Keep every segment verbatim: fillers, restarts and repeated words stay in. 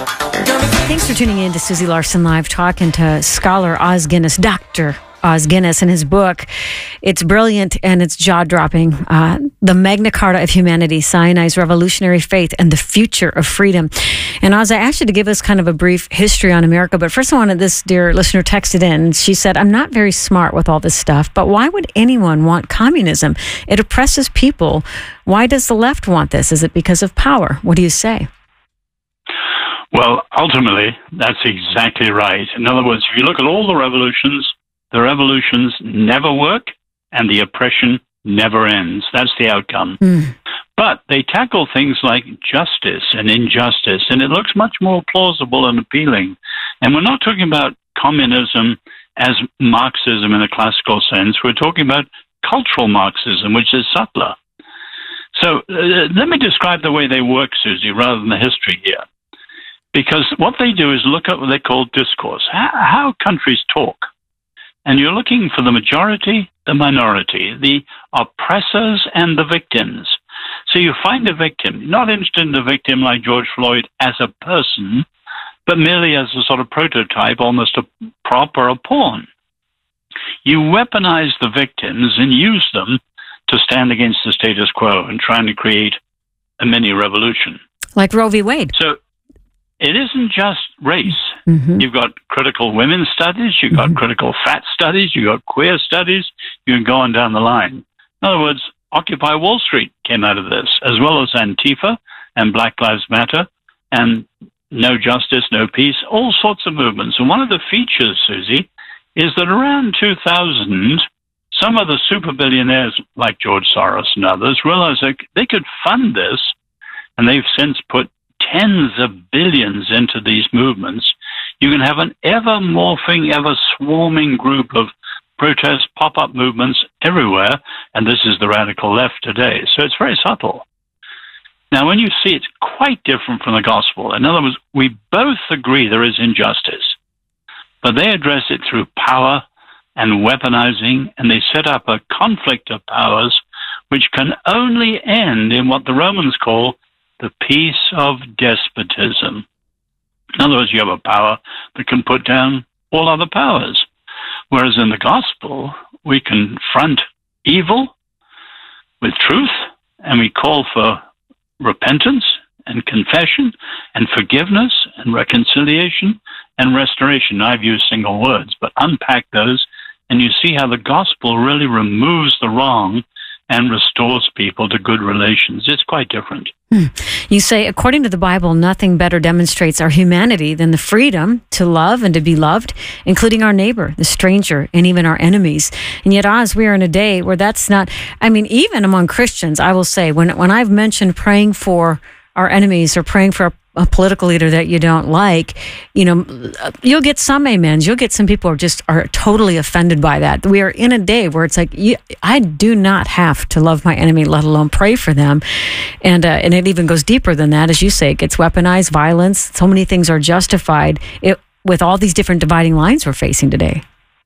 Thanks for tuning in to Susie Larson Live, talking to scholar Os Guinness, Doctor Os Guinness, and his book. It's brilliant and it's jaw-dropping. Uh, the Magna Carta of Humanity, Sinai's Revolutionary Faith, and the Future of Freedom. And Oz, I asked you to give us kind of a brief history on America, but first I wanted this dear listener texted in. She said, I'm not very smart with all this stuff, but why would anyone want communism? It oppresses people. Why does the left want this? Is it because of power? What do you say? Well, ultimately, that's exactly right. In other words, if you look at all the revolutions, the revolutions never work and the oppression never ends. That's the outcome. Mm. But they tackle things like justice and injustice, and it looks much more plausible and appealing. And we're not talking about communism as Marxism in a classical sense. We're talking about cultural Marxism, which is subtler. So uh, let me describe the way they work, Susie, rather than the history here. Because what they do is look at what they call discourse, how, how countries talk. And you're looking for the majority, the minority, the oppressors and the victims. So you find a victim, you're not interested in the victim like George Floyd as a person, but merely as a sort of prototype, almost a prop or a pawn. You weaponize the victims and use them to stand against the status quo and trying to create a mini revolution. Like Roe v. Wade. So it isn't just race. Mm-hmm. You've got critical women's studies, you've got mm-hmm. critical fat studies, you've got queer studies, you can go on down the line. In other words, Occupy Wall Street came out of this, as well as Antifa and Black Lives Matter and No Justice, No Peace, all sorts of movements. And one of the features, Susie, is that around two thousand, some of the super billionaires like George Soros and others realized that they could fund this, and they've since put tens of billions into these movements. You can have an ever morphing, ever swarming group of protest pop-up movements everywhere, and this is the radical left today. So it's very subtle. Now, when you see it's quite different from the gospel. In other words, we both agree there is injustice, but they address it through power and weaponizing, and they set up a conflict of powers which can only end in what the Romans call the peace of despotism. In other words, you have a power that can put down all other powers. Whereas in the gospel, we confront evil with truth, and we call for repentance and confession and forgiveness and reconciliation and restoration. I've used single words, but unpack those, and you see how the gospel really removes the wrong and restores people to good relations. It's quite different. Hmm. You say, according to the Bible, nothing better demonstrates our humanity than the freedom to love and to be loved, including our neighbor, the stranger, and even our enemies. And yet, Oz, we are in a day where that's not, I mean, even among Christians, I will say, when when I've mentioned praying for our enemies or praying for a, a political leader that you don't like, you know, you'll get some amens. You'll get some people who are just are totally offended by that. We are in a day where it's like, you, I do not have to love my enemy, let alone pray for them. And uh, and it even goes deeper than that. As you say, it gets weaponized, violence. So many things are justified it, with all these different dividing lines we're facing today.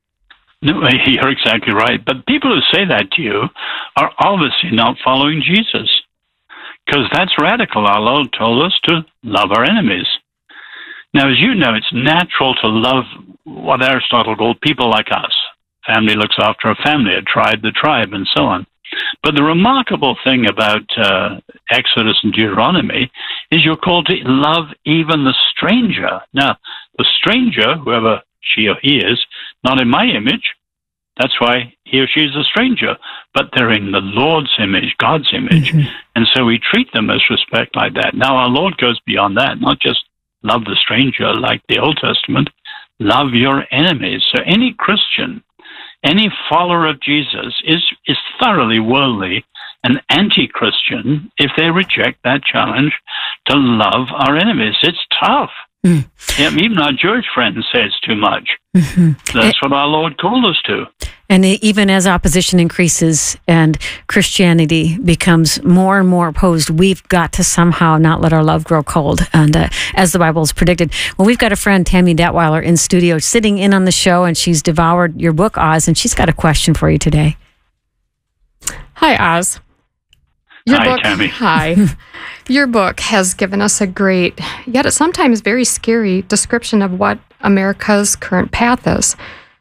No, you're exactly right. But people who say that to you are obviously not following Jesus. Because that's radical. Our Lord told us to love our enemies. Now, as you know, it's natural to love what Aristotle called people like us. Family looks after a family, a tribe, the tribe, and so on. But the remarkable thing about uh, Exodus and Deuteronomy is you're called to love even the stranger. Now, the stranger, whoever she or he is, not in my image. That's why he or she is a stranger, but they're in the Lord's image, God's image. Mm-hmm. And so we treat them as respect like that. Now, our Lord goes beyond that, not just love the stranger like the Old Testament, love your enemies. So any Christian, any follower of Jesus is, is thoroughly worldly and anti-Christian if they reject that challenge to love our enemies. It's tough. Mm. Yeah, even our Jewish friends say it's too much. Mm-hmm. That's what our Lord called us to. And even as opposition increases and Christianity becomes more and more opposed, we've got to somehow not let our love grow cold. And uh, as the Bible has predicted, well, we've got a friend, Tammy Detweiler, in studio sitting in on the show, and she's devoured your book, Oz, and she's got a question for you today. Hi, Oz. Your Hi, book, Tammy. Hi. Your book has given us a great, yet at sometimes very scary description of what America's current path is.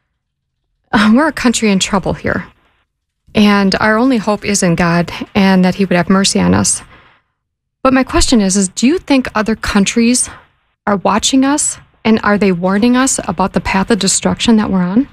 Uh, we're a country in trouble here. And our only hope is in God and that He would have mercy on us. But my question is, is do you think other countries are watching us, and are they warning us about the path of destruction that we're on?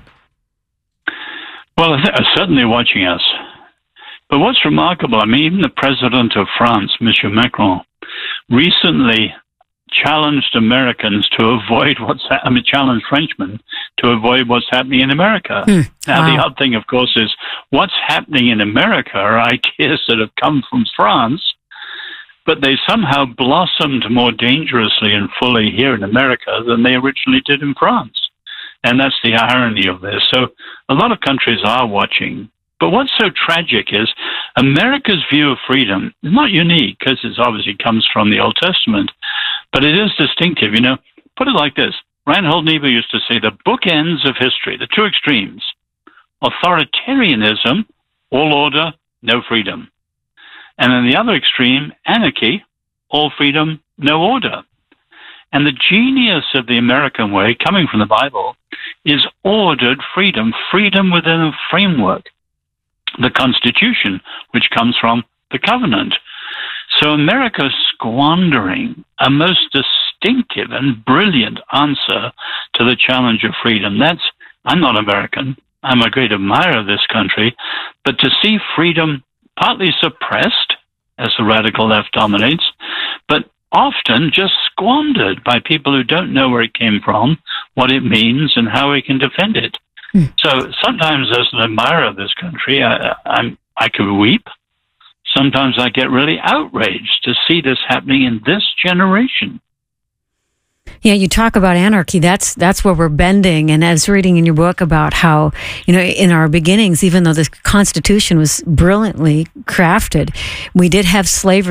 Well, they're certainly watching us. But what's remarkable, I mean, even the president of France, Monsieur Macron, recently challenged Americans to avoid what's ha- I mean, challenged Frenchmen to avoid what's happening in America. Mm, now, wow. the odd thing, of course, is what's happening in America are ideas that have come from France, but they somehow blossomed more dangerously and fully here in America than they originally did in France. And that's the irony of this. So a lot of countries are watching. But what's so tragic is America's view of freedom is not unique because it obviously comes from the Old Testament, but it is distinctive. You know, put it like this. Reinhold Niebuhr used to say the bookends of history, the two extremes, authoritarianism, all order, no freedom. And then the other extreme, anarchy, all freedom, no order. And the genius of the American way, coming from the Bible, is ordered freedom, freedom within a framework. The Constitution, which comes from the covenant. So America's squandering a most distinctive and brilliant answer to the challenge of freedom. That's, I'm not American. I'm a great admirer of this country. But to see freedom partly suppressed as the radical left dominates, but often just squandered by people who don't know where it came from, what it means, and how we can defend it. So sometimes as an admirer of this country, I, I'm, I could weep. Sometimes I get really outraged to see this happening in this generation. Yeah, you talk about anarchy. That's that's where we're bending. And I was reading in your book about how, you know, in our beginnings, even though the Constitution was brilliantly crafted, we did have slavery.